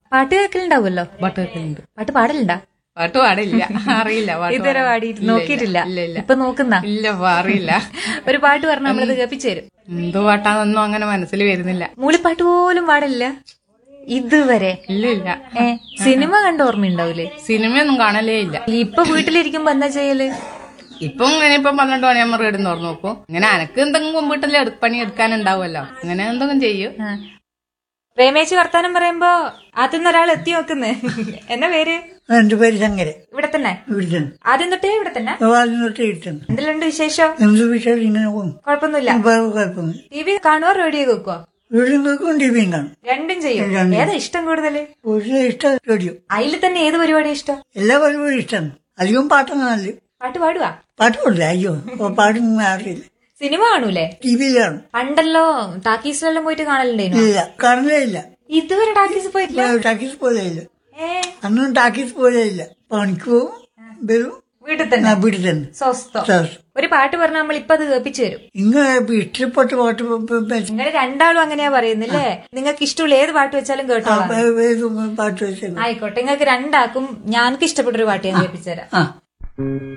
പാട്ട് കേൾക്കലുണ്ടാവുമല്ലോ. പാട്ട് കേൾക്കലുണ്ട്. പാട്ട് പാടലുണ്ടാ? പാട്ട് പാടില്ല, അറിയില്ല. ഇതുവരെ പാടിയിട്ട് നോക്കിയിട്ടില്ല. ഇപ്പൊ നോക്കുന്ന ഇല്ല, അറിയില്ല. ഒരു പാട്ട് പറഞ്ഞാൽ നമ്മളത് കേൾപ്പിച്ചു തരും. എന്ത് പാട്ടാന്നൊന്നും അങ്ങനെ മനസ്സിൽ വരുന്നില്ല. മൂളിപ്പാട്ട് പോലും പാടില്ല ഇതുവരെ? ഇല്ല ഇല്ല. സിനിമ കണ്ട ഓർമ്മയുണ്ടാവൂലേ? സിനിമയൊന്നും കാണലേ ഇല്ല. ഇപ്പൊ വീട്ടിലിരിക്കുമ്പോ എന്താ ചെയ്യല്? ഇപ്പം 12 മണിയാകുമ്പോ റേഡിയോ തുറന്നു നോക്കും. ഇങ്ങനെ എനക്ക് എന്തെങ്കിലും വീട്ടിൽ പണി എടുക്കാനുണ്ടാവുമല്ലോ, അങ്ങനെ എന്തെങ്കിലും ചെയ്യും. പ്രേമേച്ചി വർത്താനം പറയുമ്പോ ആദ്യം ഒരാൾ എത്തി നോക്കുന്നേ. എന്നാ പേര്? എന്റെ പേര് ശങ്കരൻ. ഇവിടെ തന്നെ? ഇവിടെ തന്നെ. ആദ്യം തൊട്ടേ ഇവിടെ തന്നെ? ആദ്യം തൊട്ടേ ഇവിടെ തന്നെ. എന്തെല്ലാം വിശേഷം? എന്ത് വിശേഷം? ഇങ്ങനെ പോകും. കുഴപ്പമൊന്നുമില്ല. കുഴപ്പമൊന്നും. ടി വി കാണുവോ റേഡിയോ കേൾക്കുവോ? വീടും കേൾക്കും, ടിവിയും കാണും. രണ്ടും ചെയ്യും. ഏതാ ഇഷ്ടം കൂടുതല്? ഇഷ്ടം റേഡിയോ. അതിൽ തന്നെ ഏത് പരിപാടി ഇഷ്ടം? എല്ലാ പരിപാടിയും ഇഷ്ടമാണ്. അധികം പാട്ടൊന്നും. പാട്ട് പാടുവാ? പാട്ട് പാടില്ല. അയ്യോ, പാട്ടൊന്നും അറിയില്ല. സിനിമ കാണൂലേ? ടി വി കാണും. പണ്ടല്ലോ ടാക്കീസിലെല്ലാം പോയിട്ട് കാണലുണ്ടായിരുന്നു. ഇല്ല, കാണലേ ഇല്ല. ഇതുവരെ ടാക്കീസ് പോയിട്ടില്ല? ടാക്കീസ് പോലെ ഇല്ല. അന്നും ടാക്കീസ് പോലെ ഇല്ല. പണിക്ക് പോവും, വരും, വീട്ടിൽ തന്നെ. വീട്ടിൽ തന്നെ സ്വസ്ഥം. ഒരു പാട്ട് പറഞ്ഞാൽ നമ്മൾ ഇപ്പൊ അത് കേൾപ്പിച്ചു തരും. ഇങ്ങനെ ഇഷ്ടപ്പെട്ട പാട്ട് നിങ്ങൾ രണ്ടാളും അങ്ങനെയാ പറയുന്നില്ലേ? നിങ്ങൾക്ക് ഇഷ്ടമുള്ള ഏത് പാട്ട് വെച്ചാലും കേട്ടോ. പാട്ട് വെച്ചാൽ ആയിക്കോട്ടെ, നിങ്ങൾക്ക് രണ്ടാക്കും ഞാനക്ക് ഇഷ്ടപ്പെട്ടൊരു പാട്ട് ഞാൻ കേൾപ്പിച്ചു തരാം.